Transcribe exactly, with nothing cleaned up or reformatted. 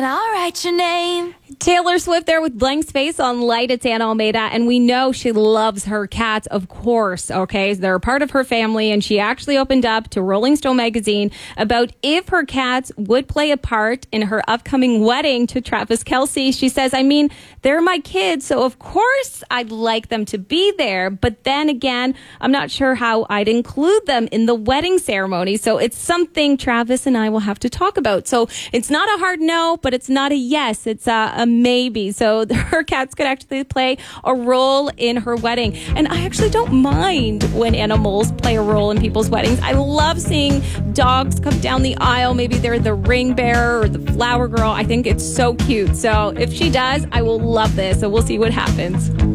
I'll write your name. Taylor Swift there with Blank Space on Light. It's Anna Almeida, and we know she loves her cats, of course, okay? They're a part of her family, and she actually opened up to Rolling Stone magazine about if her cats would play a part in her upcoming wedding to Travis Kelce. She says, I mean, they're my kids, so of course I'd like them to be there, but then again, I'm not sure how I'd include them in the wedding ceremony, so it's something Travis and I will have to talk about. So it's not a hard no, but it's not a yes. It's a, a maybe. So her cats could actually play a role in her wedding. And I actually don't mind when animals play a role in people's weddings. I love seeing dogs come down the aisle. Maybe they're the ring bearer or the flower girl. I think it's so cute. So if she does, I will love this. So we'll see what happens.